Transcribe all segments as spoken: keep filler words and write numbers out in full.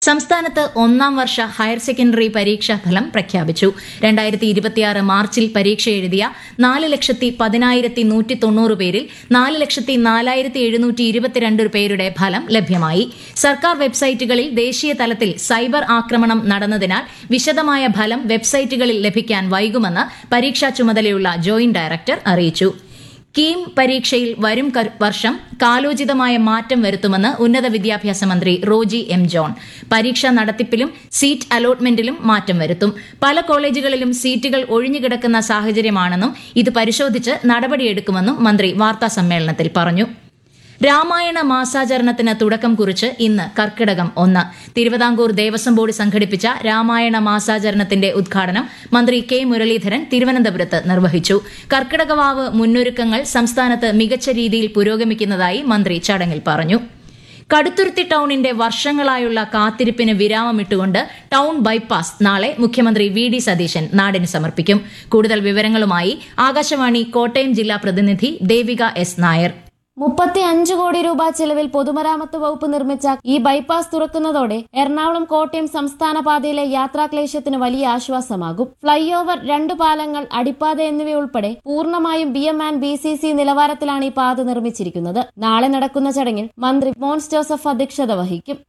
സംസ്ഥാനത്ത് ഒന്നാം വർഷ higher secondary പരീക്ഷാ ഫലം പ്രഖ്യാപിച്ചു. രണ്ടായിരത്തി ഇരുപത്തിയാറ് മാർച്ചിൽ പരീക്ഷ എഴുതിയ നാല് ലക്ഷത്തി പതിനായിരത്തി നൂറ്റി തൊണ്ണൂറ് പേരിൽ നാല് ലക്ഷത്തി നാലായിരത്തി എഴുന്നൂറ്റി ഇരുപത്തിരണ്ട് പേരുടെ ഫലം ലഭ്യമായി. സർക്കാർ വെബ്സൈറ്റുകളിൽ ദേശീയ തലത്തിൽ സൈബർ ആക്രമണം നടന്നതിനാൽ വിശദമായ ഫലം വെബ്സൈറ്റുകളിൽ ലഭിക്കാൻ വൈകുമെന്ന് പരീക്ഷാ ചുമതലയുള്ള ജോയിന്റ് ഡയറക്ടർ അറിയിച്ചു. കീം പരീക്ഷയിൽ വരും വർഷം കാലോചിതമായ മാറ്റം വരുത്തുമെന്ന് ഉന്നത വിദ്യാഭ്യാസ മന്ത്രി റോജി എം ജോൺ. പരീക്ഷാ നടത്തിപ്പിലും സീറ്റ് അലോട്ട്മെന്റിലും മാറ്റം വരുത്തും. പല കോളേജുകളിലും സീറ്റുകൾ ഒഴിഞ്ഞുകിടക്കുന്ന സാഹചര്യമാണെന്നും ഇത് പരിശോധിച്ച് നടപടിയെടുക്കുമെന്നും മന്ത്രി വാർത്താസമ്മേളനത്തിൽ പറഞ്ഞു. രാമായണ മാസാചരണത്തിന് തുടക്കം കുറിച്ച് ഇന്ന് കർക്കിടകം ഒന്ന്. തിരുവിതാംകൂർ ദേവസ്വം ബോർഡ് സംഘടിപ്പിച്ച രാമായണ മാസാചരണത്തിന്റെ ഉദ്ഘാടനം മന്ത്രി കെ മുരളീധരൻ തിരുവനന്തപുരത്ത് നിർവഹിച്ചു. കർക്കിടകവാവ് മുന്നൊരുക്കങ്ങൾ സംസ്ഥാനത്ത് മികച്ച രീതിയിൽ പുരോഗമിക്കുന്നതായി മന്ത്രി ചടങ്ങിൽ പറഞ്ഞു. കടുത്തുരുത്തി ടൌണിന്റെ വർഷങ്ങളായുള്ള കാത്തിരിപ്പിന് വിരാമമിട്ടുകൊണ്ട് ടൌൺ ബൈപ്പാസ് നാളെ മുഖ്യമന്ത്രി വി ഡി സതീശൻ നാടിന് സമർപ്പിക്കും. കൂടുതൽ വിവരങ്ങളുമായി ആകാശവാണി കോട്ടയം ജില്ലാ പ്രതിനിധി ദേവിക എസ് നായർ. മുപ്പത്തി അഞ്ച് കോടി രൂപ ചെലവിൽ പൊതുമരാമത്ത് വകുപ്പ് നിർമ്മിച്ച ഈ ബൈപ്പാസ് തുറക്കുന്നതോടെ എറണാകുളം കോട്ടയം സംസ്ഥാന പാതയിലെ യാത്രാക്ലേശത്തിന് വലിയ ആശ്വാസമാകും. ഫ്ളൈ ഓവർ, രണ്ടു പാലങ്ങൾ, അടിപ്പാത എന്നിവയുൾപ്പെടെ പൂർണ്ണമായും B M and B C C നിലവാരത്തിലാണ് ഈ പാത നിർമ്മിച്ചിരിക്കുന്നത്. നാളെ നടക്കുന്ന ചടങ്ങിൽ മന്ത്രി മോൻസ് ജോസഫ് അധ്യക്ഷത വഹിക്കും.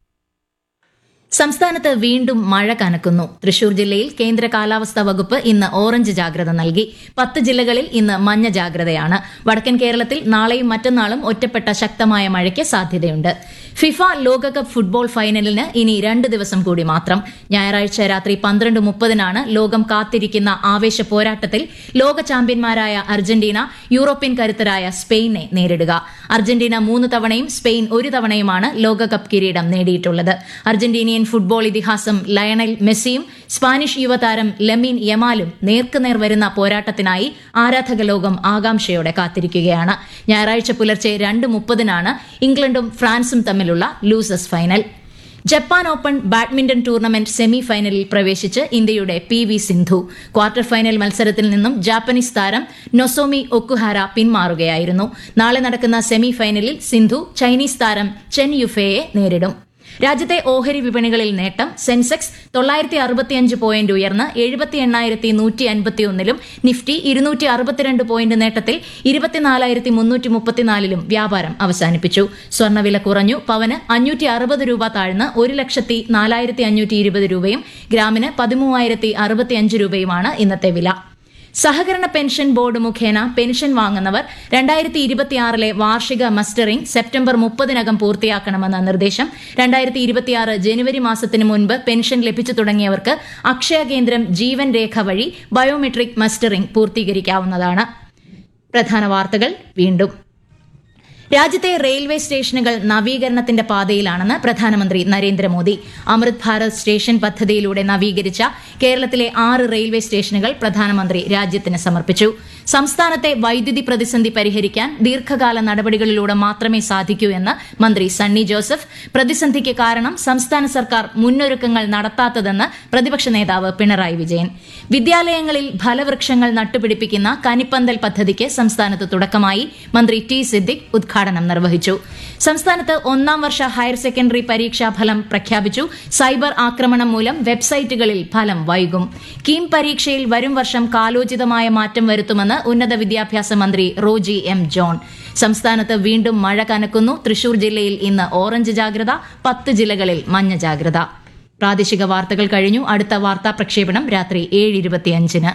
സംസ്ഥാനത്ത് വീണ്ടും മഴ കനക്കുന്നു. തൃശൂർ ജില്ലയിൽ കേന്ദ്ര കാലാവസ്ഥാ വകുപ്പ് ഇന്ന് ഓറഞ്ച് ജാഗ്രത നൽകി. പത്ത് ജില്ലകളിൽ ഇന്ന് മഞ്ഞ ജാഗ്രതയാണ്. വടക്കൻ കേരളത്തിൽ നാളെയും മറ്റന്നാളും ഒറ്റപ്പെട്ട ശക്തമായ മഴയ്ക്ക് സാധ്യതയുണ്ട്. ഫിഫ ലോകകപ്പ് ഫുട്ബോൾ ഫൈനലിന് ഇനി രണ്ട് ദിവസം കൂടി മാത്രം. ഞായറാഴ്ച രാത്രി പന്ത്രണ്ട് മുപ്പതിനാണ് ലോകം കാത്തിരിക്കുന്ന ആവേശ പോരാട്ടത്തിൽ ലോക ചാമ്പ്യന്മാരായ അർജന്റീന യൂറോപ്യൻ കരുത്തരായ സ്പെയിനെ നേരിടുക. അർജന്റീന മൂന്ന് തവണയും സ്പെയിൻ ഒരു തവണയുമാണ് ലോകകപ്പ് കിരീടം നേടിയിട്ടുള്ളത്. അർജന്റീനിയൻ ഫുട്ബോൾ ഇതിഹാസം ലയണൽ മെസ്സിയും സ്പാനിഷ് യുവതാരം ലമീൻ യമാലും നേർക്കുനേർ വരുന്ന പോരാട്ടത്തിനായി ആരാധക ലോകം ആകാംക്ഷയോടെ കാത്തിരിക്കുകയാണ്. ഞായറാഴ്ച പുലർച്ചെ രണ്ട് മുപ്പതിനാണ് ഇംഗ്ലണ്ടും ഫ്രാൻസും തമ്മിലുള്ള losers final. Japan open badminton tournament semi ഫൈനലിൽ പ്രവേശിച്ച് ഇന്ത്യയുടെ P V Sindhu. Quarter final മത്സരത്തിൽ നിന്നും ജാപ്പനീസ് താരം നൊസോമി ഒക്കുഹാര പിന്മാറുകയായിരുന്നു. നാളെ നടക്കുന്ന സെമി ഫൈനലിൽ സിന്ധു ചൈനീസ് താരം ചെൻ യുഫെയെ നേരിടും. രാജ്യത്തെ ഓഹരി വിപണികളിൽ നേട്ടം. സെൻസെക്സ് തൊള്ളായിരത്തി അറുപത്തിയഞ്ച് പോയിന്റ് ഉയർന്ന് എഴുപത്തി എണ്ണായിരത്തി നൂറ്റി അൻപത്തിയൊന്നിലും നിഫ്റ്റി ഇരുന്നൂറ്റി അറുപത്തിരണ്ട് പോയിന്റ് നേട്ടത്തിൽ ഇരുപത്തിനാലായിരത്തി മുന്നൂറ്റി മുപ്പത്തിനാലിലും വ്യാപാരം അവസാനിപ്പിച്ചു. സ്വർണ്ണവില കുറഞ്ഞു. പവന് അഞ്ഞൂറ്റി അറുപത് രൂപ താഴ്ന്ന് ഒരു ലക്ഷത്തി നാലായിരത്തി അഞ്ഞൂറ്റി ഇരുപത് രൂപയും ഗ്രാമിന് പതിമൂവായിരത്തി അറുപത്തിയഞ്ച് രൂപയുമാണ് ഇന്നത്തെ വില. സഹകരണ പെൻഷൻ ബോർഡ് മുഖേന പെൻഷൻ വാങ്ങുന്നവർ രണ്ടായിരത്തി ഇരുപത്തിയാറിലെ വാർഷിക മസ്റ്ററിംഗ് സെപ്റ്റംബർ മുപ്പതിനകം പൂർത്തിയാക്കണമെന്ന നിർദ്ദേശം. രണ്ടായിരത്തി ഇരുപത്തിയാറ് ജനുവരി മാസത്തിന് മുൻപ് പെൻഷൻ ലഭിച്ചു തുടങ്ങിയവർക്ക് അക്ഷയ കേന്ദ്രം ജീവൻ രേഖ വഴി ബയോമെട്രിക് മസ്റ്ററിംഗ് പൂർത്തീകരിക്കാവുന്നതാണ്. പ്രധാന വാർത്തകൾ വീണ്ടും. രാജ്യത്തെ റെയിൽവേ സ്റ്റേഷനുകൾ നവീകരണത്തിന്റെ പാതയിലാണെന്ന് പ്രധാനമന്ത്രി നരേന്ദ്രമോദി. അമൃത് ഭാരത് സ്റ്റേഷൻ പദ്ധതിയിലൂടെ നവീകരിച്ച കേരളത്തിലെ ആറ് റെയിൽവേ സ്റ്റേഷനുകൾ പ്രധാനമന്ത്രി രാജ്യത്തിന് സമർപ്പിച്ചു. സംസ്ഥാനത്തെ വൈദ്യുതി പ്രതിസന്ധി പരിഹരിക്കാൻ ദീർഘകാല നടപടികളിലൂടെ മാത്രമേ സാധിക്കൂ എന്ന് മന്ത്രി സണ്ണി ജോസഫ്. പ്രതിസന്ധിക്ക് കാരണം സംസ്ഥാന സർക്കാർ മുന്നൊരുക്കങ്ങൾ നടത്താത്തതെന്ന് പ്രതിപക്ഷ നേതാവ് പിണറായി വിജയൻ. വിദ്യാലയങ്ങളിൽ ഫലവൃക്ഷങ്ങൾ നട്ടുപിടിപ്പിക്കുന്ന കനിപ്പന്തൽ പദ്ധതിക്ക് സംസ്ഥാനത്ത് തുടക്കമായി. മന്ത്രി ടി സിദ്ദിഖ് ഉദ്ഘാടനം നിർവഹിച്ചു. സംസ്ഥാനത്ത് ഒന്നാം വർഷ ഹയർ സെക്കൻഡറി പരീക്ഷാ ഫലം പ്രഖ്യാപിച്ചു. സൈബർ ആക്രമണം മൂലം വെബ്സൈറ്റുകളിൽ ഫലം വൈകും. കീം പരീക്ഷയിൽ വരും വർഷം കാലോചിതമായ മാറ്റം വരുത്തുമെന്ന് ഉന്നത വിദ്യാഭ്യാസ മന്ത്രി റോജി എം ജോൺ. സംസ്ഥാനത്ത് വീണ്ടും മഴ കനക്കുന്നു. തൃശൂർ ജില്ലയിൽ ഇന്ന് ഓറഞ്ച് ജാഗ്രത. പത്ത് ജില്ലകളിൽ മഞ്ഞ ജാഗ്രത. പ്രാദേശിക വാർത്തകൾ കഴിഞ്ഞു. അടുത്ത വാർത്താ പ്രക്ഷേപണം രാത്രി ഏഴ് ഇരുപത്തിയഞ്ചിന്.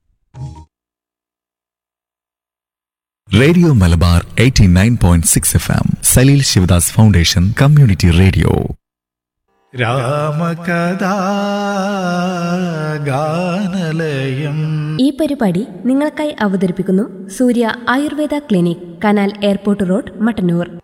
Radio Malabar eighty nine point six F M, Saleel Sivadas foundation community radio. രാമകഥാ ഗാനലയം. ഈ പരിപാടി നിങ്ങൾക്കായി അവതരിപ്പിക്കുന്നു സൂര്യ Ayurveda clinic, canal airport road, Mattannur.